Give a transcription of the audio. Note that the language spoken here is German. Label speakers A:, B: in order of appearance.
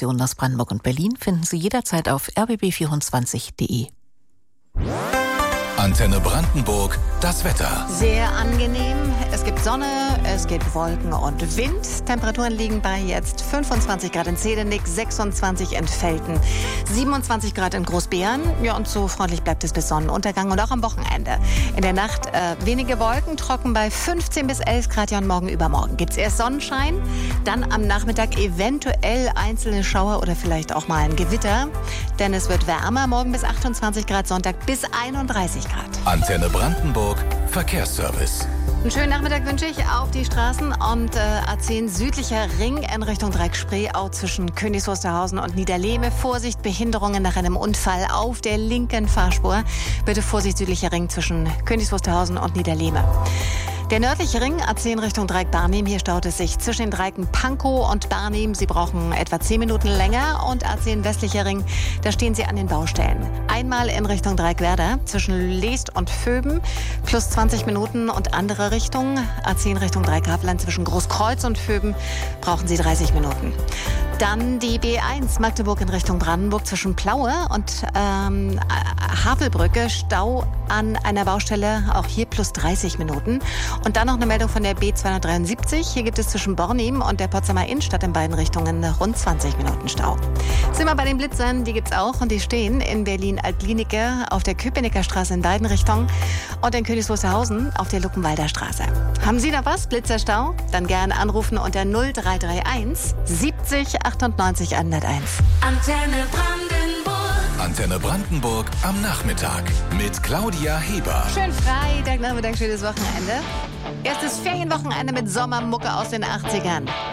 A: Informationen aus Brandenburg und Berlin finden Sie jederzeit auf rbb24.de.
B: Antenne Brandenburg, das Wetter.
C: Sehr angenehm. Es gibt Sonne, es gibt Wolken und Wind. Temperaturen liegen bei jetzt 25 Grad in Zedenick, 26 in Velten, 27 Grad in Großbeeren. Ja, und so freundlich bleibt es bis Sonnenuntergang und auch am Wochenende. In der Nacht wenige Wolken, trocken bei 15 bis 11 Grad. Ja, und morgen übermorgen gibt es erst Sonnenschein, dann am Nachmittag eventuell einzelne Schauer oder vielleicht auch mal ein Gewitter. Denn es wird wärmer, morgen bis 28 Grad, Sonntag bis 31 Grad.
B: Antenne Brandenburg, Verkehrsservice.
C: Einen schönen Nachmittag wünsche ich auf die Straßen und A10 südlicher Ring in Richtung Dreieck-Spreeau zwischen Königs Wusterhausen und Niederlehme. Vorsicht, Behinderungen nach einem Unfall auf der linken Fahrspur. Bitte Vorsicht, südlicher Ring zwischen Königs Wusterhausen und Niederlehme. Der nördliche Ring, A10 Richtung Dreieck-Barnim. Hier staut es sich zwischen den Dreieken Pankow und Barnim. Sie brauchen etwa 10 Minuten länger. Und A10 westlicher Ring, da stehen Sie an den Baustellen. Einmal in Richtung Dreieck-Werder zwischen Leest und Vöben plus 20 Minuten und andere Richtung. A10 Richtung Dreieck-Havelland zwischen Großkreuz und Vöben brauchen Sie 30 Minuten. Dann die B1 Magdeburg in Richtung Brandenburg zwischen Plaue und Havelbrücke. Stau an einer Baustelle, auch hier plus 30 Minuten. Und dann noch eine Meldung von der B273. Hier gibt es zwischen Bornim und der Potsdamer Innenstadt in beiden Richtungen rund 20 Minuten Stau. Sind wir bei den Blitzern, die gibt's auch und die stehen in Berlin-Altlinike auf der Köpenicker Straße in beiden Richtungen und in Königs Wusterhausen auf der Luckenwalder Straße. Haben Sie da was? Blitzerstau? Dann gerne anrufen unter 0331 70 98 101.
D: Antenne Brandenburg.
B: Antenne Brandenburg am Nachmittag mit Claudia Heber.
C: Schön Freitagnachmittag, schönes Wochenende. Erstes Ferienwochenende mit Sommermucke aus den 80ern.